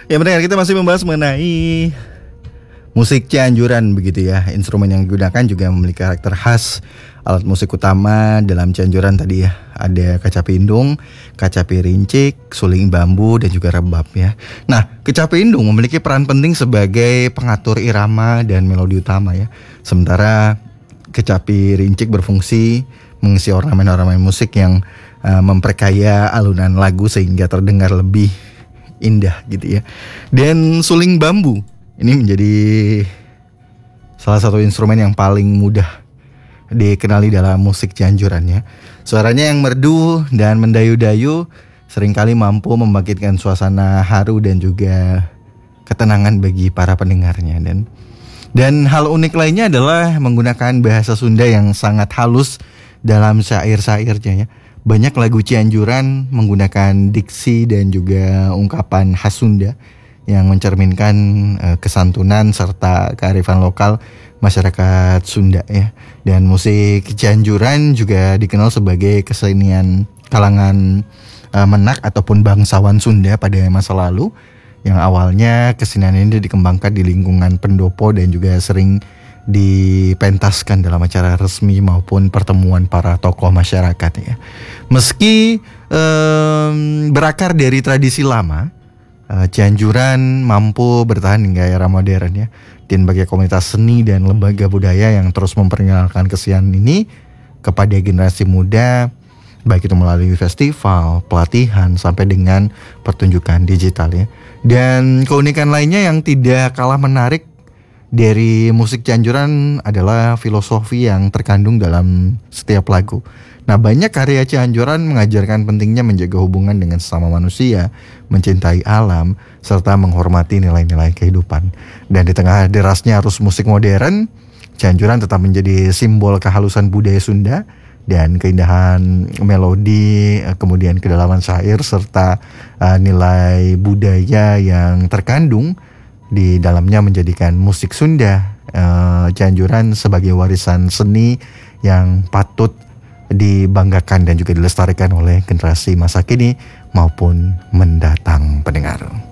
Ya pendengar, kita masih membahas mengenai musik Cianjuran begitu ya. Instrumen yang digunakan juga memiliki karakter khas. Alat musik utama dalam Cianjuran tadi ya, ada kacapindung, kacapi rincik, suling bambu, dan juga rebab ya. Nah, kacapindung memiliki peran penting sebagai pengatur irama dan melodi utama ya. Sementara kecapi rincik berfungsi mengisi ornamen-ornamen musik yang memperkaya alunan lagu sehingga terdengar lebih indah gitu ya. Dan suling bambu ini menjadi salah satu instrumen yang paling mudah dikenali dalam musik Cianjuran ya. Suaranya yang merdu dan mendayu-dayu seringkali mampu membangkitkan suasana haru dan juga ketenangan bagi para pendengarnya. Dan hal unik lainnya adalah menggunakan bahasa Sunda yang sangat halus dalam syair-syairnya ya. Banyak lagu Cianjuran menggunakan diksi dan juga ungkapan khas Sunda yang mencerminkan kesantunan serta kearifan lokal masyarakat Sunda ya. Dan musik Cianjuran juga dikenal sebagai kesenian kalangan Menak ataupun bangsawan Sunda pada masa lalu, yang awalnya kesenian ini dikembangkan di lingkungan pendopo dan juga sering dipentaskan dalam acara resmi maupun pertemuan para tokoh masyarakat ya. Meski berakar dari tradisi lama, Cianjuran mampu bertahan hingga era modern ya. Dan bagi komunitas seni dan lembaga budaya yang terus memperkenalkan kesenian ini kepada generasi muda, baik itu melalui festival, pelatihan, sampai dengan pertunjukan digital ya. Dan keunikan lainnya yang tidak kalah menarik dari musik Cianjuran adalah filosofi yang terkandung dalam setiap lagu. Nah, banyak karya Cianjuran mengajarkan pentingnya menjaga hubungan dengan sesama manusia, mencintai alam, serta menghormati nilai-nilai kehidupan. Dan di tengah derasnya arus musik modern, Cianjuran tetap menjadi simbol kehalusan budaya Sunda dan keindahan melodi, kemudian kedalaman syair, serta nilai budaya yang terkandung di dalamnya menjadikan musik Sunda Cianjuran sebagai warisan seni yang patut dibanggakan dan juga dilestarikan oleh generasi masa kini maupun mendatang pendengar.